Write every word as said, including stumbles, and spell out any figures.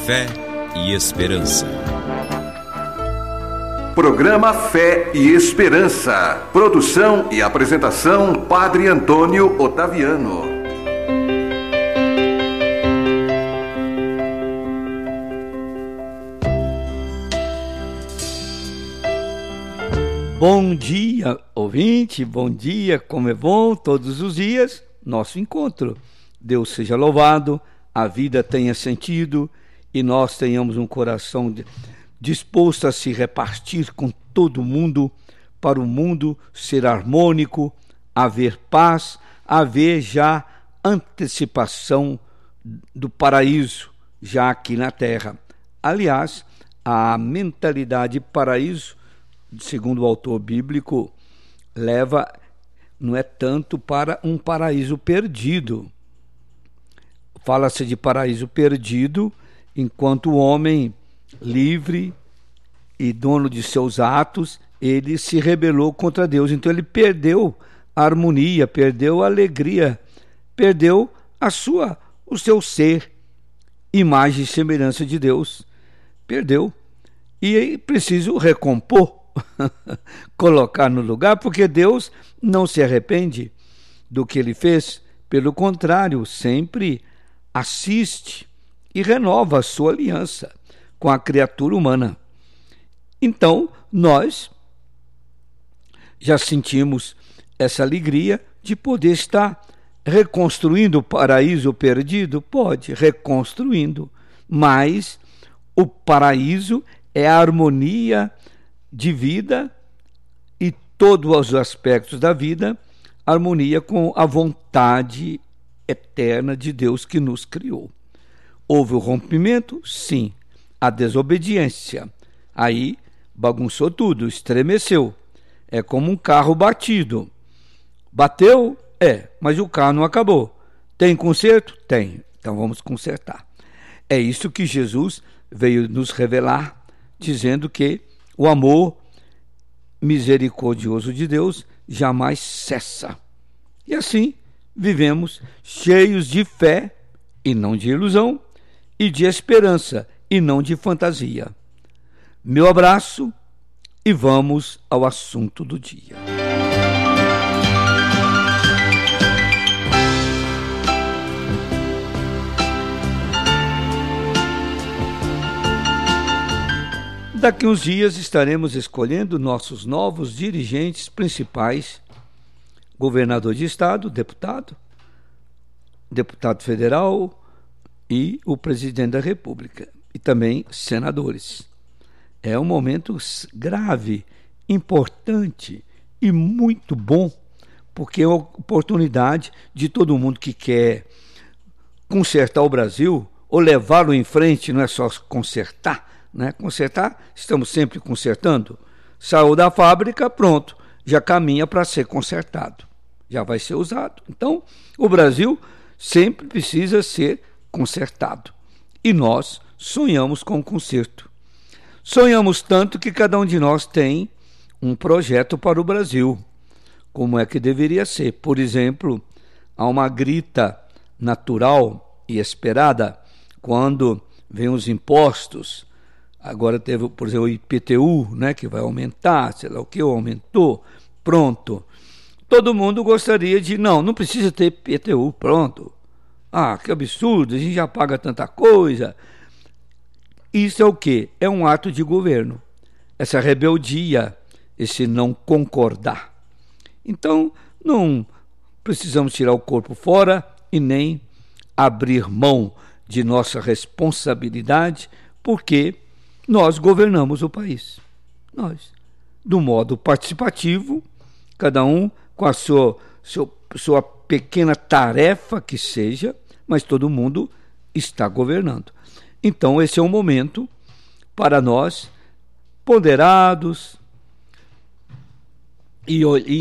Fé e Esperança. Programa Fé e Esperança. Produção e apresentação, Padre Antônio Otaviano. Bom dia, ouvinte, bom dia, como é bom todos os dias nosso encontro. Deus seja louvado, a vida tenha sentido e nós tenhamos um coração disposto a se repartir com todo mundo, para o mundo ser harmônico, haver paz, haver já antecipação do paraíso já aqui na terra. Aliás, a mentalidade paraíso, segundo o autor bíblico, leva, não é tanto para um paraíso perdido. Fala-se de paraíso perdido enquanto o homem livre e dono de seus atos, ele se rebelou contra Deus. Então ele perdeu a harmonia, perdeu a alegria, perdeu a sua, o seu ser, imagem e semelhança de Deus. Perdeu. E é preciso recompor, colocar no lugar, porque Deus não se arrepende do que ele fez, pelo contrário, sempre assiste e renova a sua aliança com a criatura humana. Então, nós já sentimos essa alegria de poder estar reconstruindo o paraíso perdido? Pode, reconstruindo, mas o paraíso é a harmonia de vida e todos os aspectos da vida, harmonia com a vontade eterna de Deus que nos criou. Houve o rompimento? Sim. A desobediência. Aí bagunçou tudo, estremeceu. É como um carro batido. Bateu? É, mas o carro não acabou. Tem conserto? Tem. Então vamos consertar. É isso que Jesus veio nos revelar, dizendo que o amor misericordioso de Deus jamais cessa. E assim vivemos cheios de fé e não de ilusão, e de esperança e não de fantasia. Meu abraço e vamos ao assunto do dia. Daqui uns dias estaremos escolhendo nossos novos dirigentes principais, governador de estado, deputado, deputado federal e o presidente da República, e também senadores. É um momento grave, importante e muito bom, porque é uma oportunidade de todo mundo que quer consertar o Brasil ou levá-lo em frente, não é só consertar, né? Consertar, estamos sempre consertando. Saiu da fábrica, pronto, já caminha para ser consertado, já vai ser usado. Então, o Brasil sempre precisa ser consertado. E nós sonhamos com o conserto. Sonhamos tanto que cada um de nós tem um projeto para o Brasil. Como é que deveria ser? Por exemplo, há uma grita natural e esperada quando vem os impostos. Agora teve, por exemplo, o I P T U, né, que vai aumentar, sei lá o que, aumentou, pronto. Todo mundo gostaria de, não, não precisa ter I P T U, pronto. Ah, que absurdo, a gente já paga tanta coisa. Isso é o quê? É um ato de governo. Essa rebeldia, esse não concordar. Então, não precisamos tirar o corpo fora e nem abrir mão de nossa responsabilidade, porque nós governamos o país. Nós, do modo participativo, cada um com a sua, sua, sua pequena tarefa que seja, mas todo mundo está governando. Então esse é um momento para nós, ponderados e, e